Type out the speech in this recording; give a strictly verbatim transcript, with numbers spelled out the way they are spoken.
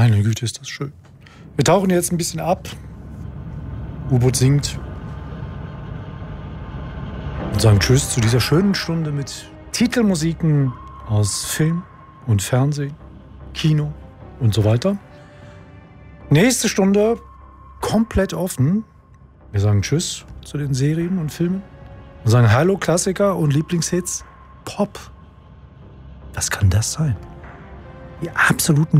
Meine Güte, ist das schön. Wir tauchen jetzt ein bisschen ab. U-Boot singt. Und sagen Tschüss zu dieser schönen Stunde mit Titelmusiken aus Film und Fernsehen, Kino und so weiter. Nächste Stunde komplett offen. Wir sagen Tschüss zu den Serien und Filmen. Wir sagen Hallo Klassiker und Lieblingshits. Pop. Was kann das sein? Die absoluten